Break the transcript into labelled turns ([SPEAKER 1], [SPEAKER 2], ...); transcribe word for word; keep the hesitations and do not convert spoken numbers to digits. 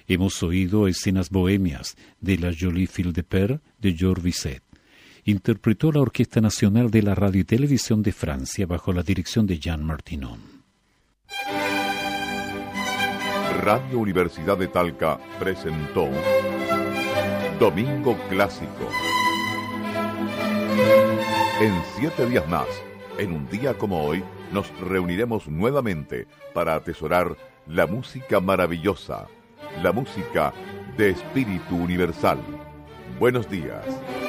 [SPEAKER 1] Hemos oído Escenas Bohemias de la Jolie Fille de Per de Georges Bizet. Interpretó la Orquesta Nacional de la Radio y Televisión de Francia bajo la dirección de Jean Martinon.
[SPEAKER 2] Radio Universidad de Talca presentó Domingo Clásico. En siete días más, en un día como hoy, nos reuniremos nuevamente para atesorar la música maravillosa, la música de espíritu universal. Buenos días.